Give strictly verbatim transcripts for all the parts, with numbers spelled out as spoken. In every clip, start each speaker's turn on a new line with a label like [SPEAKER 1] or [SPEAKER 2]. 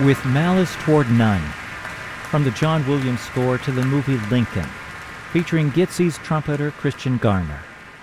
[SPEAKER 1] With Malice Toward None, from the John Williams score to the movie Lincoln, featuring Gitsy's trumpeter Christian Garner.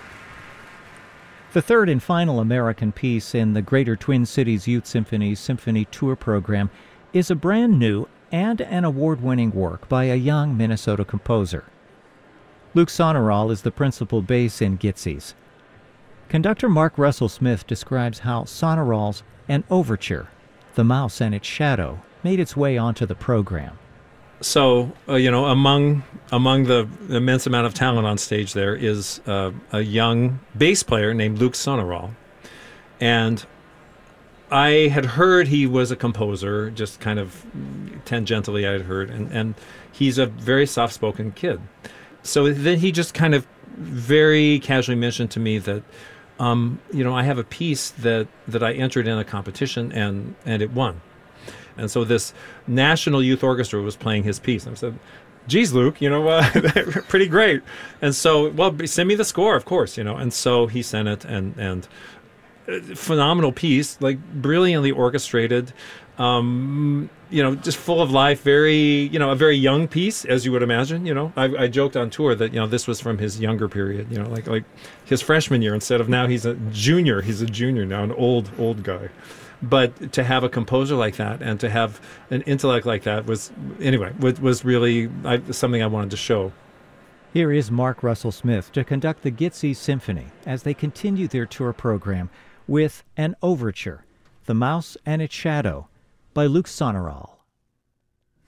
[SPEAKER 1] The third and final American piece in the Greater Twin Cities Youth Symphony's Symphony Tour program is a brand new and an award-winning work by a young Minnesota composer. Luke Sonorol is the principal bass in Gitsy's. Conductor Mark Russell Smith describes how Sonorol's An Overture, The Mouse and Its Shadow, made its way onto the program.
[SPEAKER 2] So, uh, you know, among among the immense amount of talent on stage there is uh, a young bass player named Luke Sonorol. And I had heard he was a composer, just kind of tangentially I had heard, and, and he's a very soft-spoken kid. So then he just kind of very casually mentioned to me that, um, you know, I have a piece that, that I entered in a competition and, and it won. And so this National Youth Orchestra was playing his piece. And I said, geez, Luke, you know, uh, pretty great. And so, well, send me the score, of course, you know. And so he sent it, and, and phenomenal piece, like brilliantly orchestrated, um, you know, just full of life, very, you know, a very young piece, as you would imagine, you know. I, I joked on tour that, you know, this was from his younger period, you know, like like his freshman year. Instead of now he's a junior, he's a junior now, an old, old guy. But to have a composer like that and to have an intellect like that was, anyway, was, was really I, something I wanted to show.
[SPEAKER 1] Here is Mark Russell Smith to conduct the Gitsy Symphony as they continue their tour program with An Overture, The Mouse and Its Shadow, by Luke Sonorol.